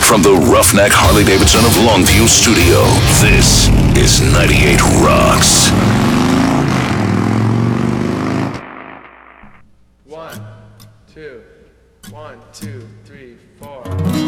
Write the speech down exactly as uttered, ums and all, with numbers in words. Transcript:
from the Roughneck Harley-Davidson of Longview studio, this is ninety-eight Rocks. One, two, one, two, three, four.